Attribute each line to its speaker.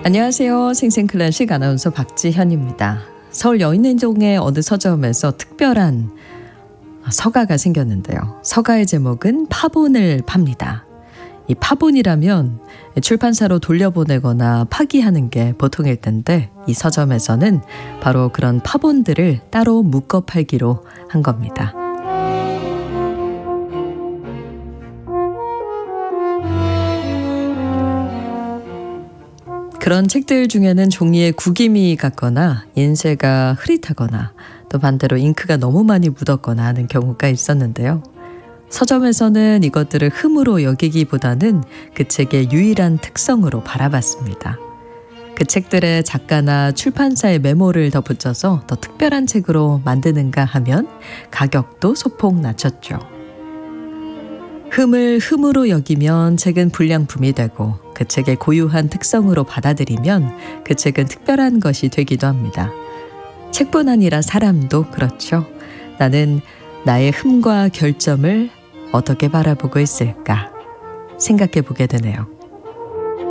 Speaker 1: 안녕하세요. 생생클래식 아나운서 박지현입니다. 서울 여인행정의 어느 서점에서 특별한 서가가 생겼는데요. 서가의 제목은 파본을 팝니다. 이 파본이라면 출판사로 돌려보내거나 파기하는 게 보통일 텐데 이 서점에서는 바로 그런 파본들을 따로 묶어 팔기로 한 겁니다. 그런 책들 중에는 종이에 구김이 갔거나 인쇄가 흐릿하거나 또 반대로 잉크가 너무 많이 묻었거나 하는 경우가 있었는데요. 서점에서는 이것들을 흠으로 여기기보다는 그 책의 유일한 특성으로 바라봤습니다. 그 책들의 작가나 출판사의 메모를 덧붙여서 더 특별한 책으로 만드는가 하면 가격도 소폭 낮췄죠. 흠을 흠으로 여기면 책은 불량품이 되고 그 책의 고유한 특성으로 받아들이면 그 책은 특별한 것이 되기도 합니다. 책뿐 아니라 사람도 그렇죠. 나는 나의 흠과 결점을 어떻게 바라보고 있을까 생각해 보게 되네요.